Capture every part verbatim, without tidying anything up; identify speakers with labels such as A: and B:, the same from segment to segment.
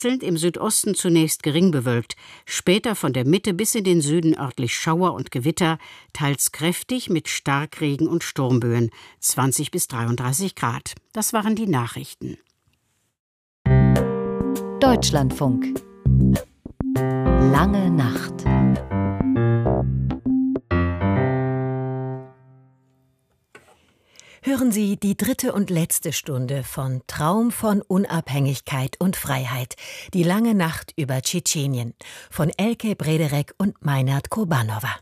A: Wechselnd im Südosten zunächst gering bewölkt, später von der Mitte bis in den Süden örtlich Schauer und Gewitter, teils kräftig mit Starkregen und Sturmböen, zwanzig bis dreiunddreißig Grad. Das waren die Nachrichten.
B: Deutschlandfunk. Lange Nacht.
C: Hören Sie die dritte und letzte Stunde von Traum von Unabhängigkeit und Freiheit. Die lange Nacht über Tschetschenien von Elke Brederek und Meinert Kurbanova.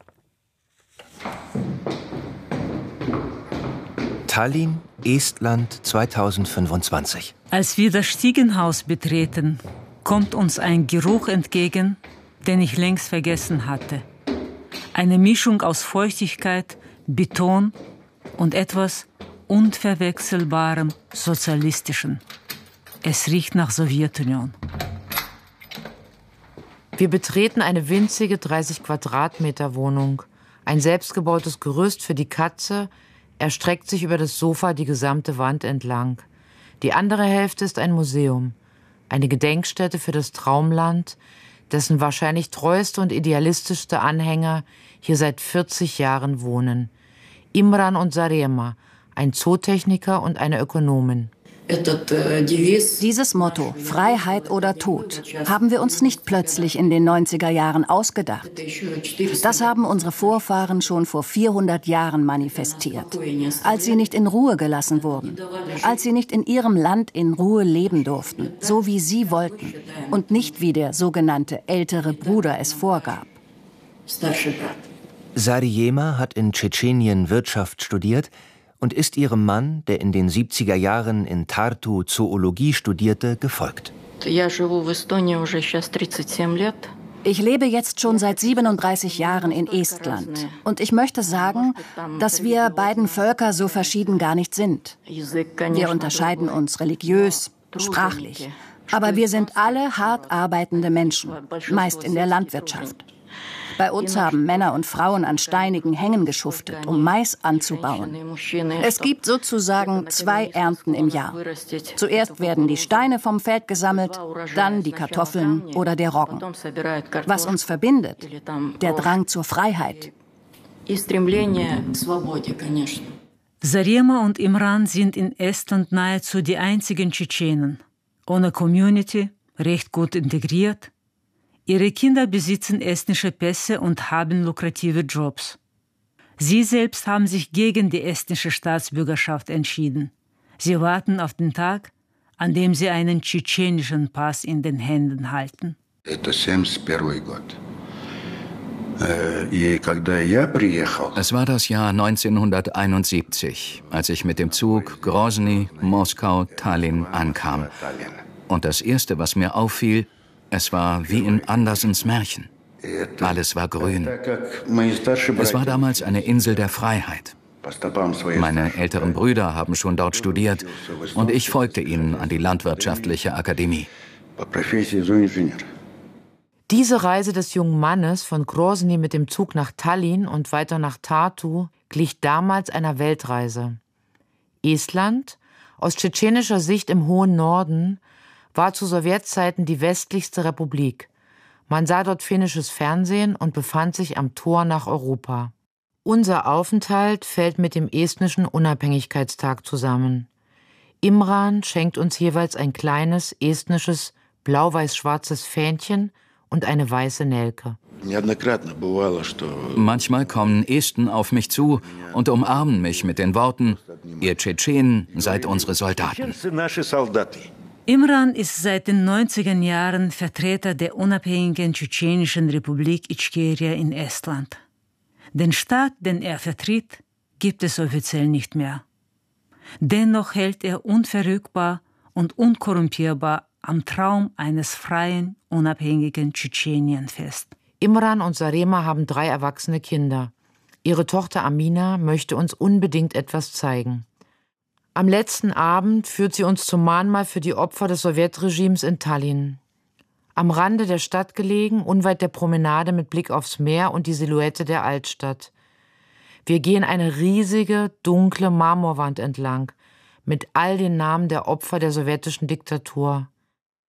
D: Tallinn, Estland zweitausendfünfundzwanzig.
E: Als wir das Stiegenhaus betreten, kommt uns ein Geruch entgegen, den ich längst vergessen hatte. Eine Mischung aus Feuchtigkeit, Beton und etwas unverwechselbarem Sozialistischen. Es riecht nach Sowjetunion.
F: Wir betreten eine winzige dreißig Quadratmeter Wohnung. Ein selbstgebautes Gerüst für die Katze erstreckt sich über das Sofa die gesamte Wand entlang. Die andere Hälfte ist ein Museum, eine Gedenkstätte für das Traumland, dessen wahrscheinlich treueste und idealistischste Anhänger hier seit vierzig Jahren wohnen. Imran und Zarema, ein Zootechniker und eine Ökonomin.
G: Dieses Motto, Freiheit oder Tod, haben wir uns nicht plötzlich in den neunziger Jahren ausgedacht. Das haben unsere Vorfahren schon vor vierhundert Jahren manifestiert, als sie nicht in Ruhe gelassen wurden, als sie nicht in ihrem Land in Ruhe leben durften, so wie sie wollten und nicht wie der sogenannte ältere Bruder es vorgab.
D: Zarema hat in Tschetschenien Wirtschaft studiert und ist ihrem Mann, der in den siebziger Jahren in Tartu Zoologie studierte, gefolgt.
G: Ich lebe jetzt schon seit siebenunddreißig Jahren in Estland. Und ich möchte sagen, dass wir beiden Völker so verschieden gar nicht sind. Wir unterscheiden uns religiös, sprachlich. Aber wir sind alle hart arbeitende Menschen, meist in der Landwirtschaft. Bei uns haben Männer und Frauen an steinigen Hängen geschuftet, um Mais anzubauen. Es gibt sozusagen zwei Ernten im Jahr. Zuerst werden die Steine vom Feld gesammelt, dann die Kartoffeln oder der Roggen. Was uns verbindet? Der Drang zur Freiheit.
E: Zarema und Imran sind in Estland nahezu die einzigen Tschetschenen. Ohne Community, recht gut integriert. Ihre Kinder besitzen estnische Pässe und haben lukrative Jobs. Sie selbst haben sich gegen die estnische Staatsbürgerschaft entschieden. Sie warten auf den Tag, an dem sie einen tschetschenischen Pass in den Händen halten.
H: Es war das Jahr neunzehnhunderteinundsiebzig, als ich mit dem Zug Grozny, Moskau, Tallinn ankam. Und das Erste, was mir auffiel, es war wie in Andersens Märchen. Alles war grün. Es war damals eine Insel der Freiheit. Meine älteren Brüder haben schon dort studiert und ich folgte ihnen an die Landwirtschaftliche Akademie.
F: Diese Reise des jungen Mannes von Grozny mit dem Zug nach Tallinn und weiter nach Tartu glich damals einer Weltreise. Estland, aus tschetschenischer Sicht im hohen Norden, war zu Sowjetzeiten die westlichste Republik. Man sah dort finnisches Fernsehen und befand sich am Tor nach Europa. Unser Aufenthalt fällt mit dem estnischen Unabhängigkeitstag zusammen. Imran schenkt uns jeweils ein kleines estnisches blau-weiß-schwarzes Fähnchen und eine weiße Nelke.
H: Manchmal kommen Esten auf mich zu und umarmen mich mit den Worten: Ihr Tschetschenen seid unsere Soldaten.
E: Imran ist seit den neunziger Jahren Vertreter der unabhängigen Tschetschenischen Republik Ichkeria in Estland. Den Staat, den er vertritt, gibt es offiziell nicht mehr. Dennoch hält er unverrückbar und unkorrumpierbar am Traum eines freien, unabhängigen Tschetschenien fest.
F: Imran und Zarema haben drei erwachsene Kinder. Ihre Tochter Amina möchte uns unbedingt etwas zeigen. Am letzten Abend führt sie uns zum Mahnmal für die Opfer des Sowjetregimes in Tallinn. Am Rande der Stadt gelegen, unweit der Promenade mit Blick aufs Meer und die Silhouette der Altstadt. Wir gehen eine riesige, dunkle Marmorwand entlang, mit all den Namen der Opfer der sowjetischen Diktatur.